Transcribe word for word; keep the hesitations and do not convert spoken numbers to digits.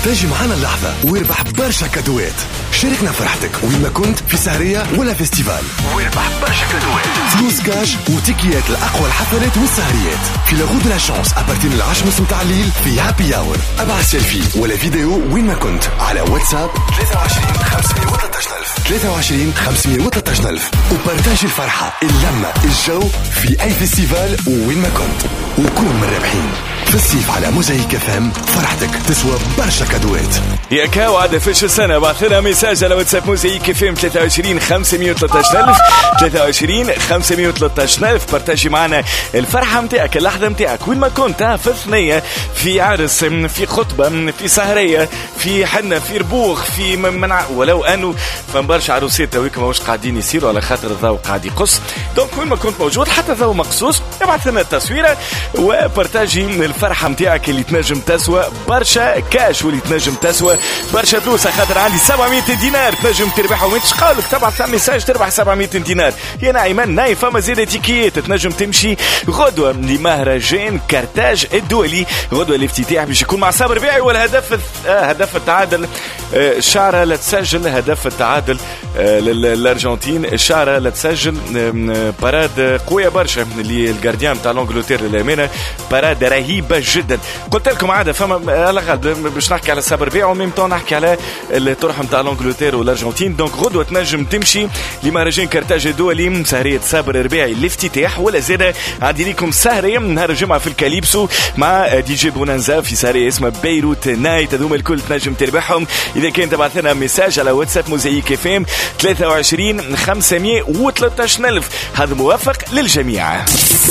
بارتاجي معنا اللحظة واربح برشا كادوات. شاركنا فرحتك وين ما كنت، في سهرية ولا فيستيفال، واربح برشا كادوات، فلوس كاش وتيكيات لأقوى الحفلات والسهريات في لاغود لا شانس أبارتين العشرة ونص متاع الليل في هابي أور. ابعث سيلفي ولا فيديو وين ما كنت على واتساب ثلاثة وعشرين خمسمية وثلاثة عشر ألف ثلاثة وعشرين خمسمية وثلاثة عشر ألف وبارتاجي الفرحة، اللمة، الجو في أي فيستيفال وين ما كنت، وكون من الرابحين. في الصيف على موزايك اف ام فرحتك تسوى برشا كادوات. يا كاو عاد فيش السنة بعث لنا ميساج على واتساب موزايك اف ام ثلاثة وعشرين خمسمية وثلاثة عشر ألف ثلاثة وعشرين خمسمية وثلاثة عشر ألف. بارتاجي معنا الفرحة متاعك، اللحظة متاعك وين ما كنت، في ثنية، في عرس، في خطبة، في سهرية، في حنة، في ربوخ، في منع، ولو انه فمبرش عروسات تويكم ماهوش قاعدين يصيروا على خاطر الضوء قاعد يقص. دونك وين ما كنت موجود حتى ضوء مقصوص ابعث لنا التصويرة وبارتاجي الفرحة متاعك اللي تنجم تسوى برشا كاش واللي تنجم تسوى برشا فلوس. خاطر عندي سبعمية دينار تنجم تربحهم. وين تشقالك تبعث ميساج تربح سبعمية دينار. يا نايمان ناي فما زيادة تيكيات تنجم تمشي غدوة لمهرجان كارتاج الدولي. غدوة الافتتاح باش يكون مع صابر ربيعي، والهدف آه هدف التعادل آه الشعرة لا تسجل هدف التعادل آه للأرجنتين. الشعرة لا تسجل آه باراد قوية برشا اللي الجارديان تاع لانجلتير للأمانة، باراد رهيبة جدا. قلت لكم عادة فما الغد باش نحكي على صابر ربيعي وميم طون نحكي على الطرح نتاع لانجلتير والأرجنتين. دونك غدوة تنجم تمشي لمهرجان كارتاج الدولي سهرية صابر ربيعي الافتتاح. ولا زيادة عندي لكم سهرية نهار الجمعة في الكاليبسو مع دي جي بونانزا في سهرية اسمها بيروت نايت. هذوما الكل تنجم تربحهم إذا كنت تبعث لنا ميساج على واتساب موزايك اف ام ثلاثة وعشرين خمسمية وثلاثة عشر ألف. هذا موافق للجميع.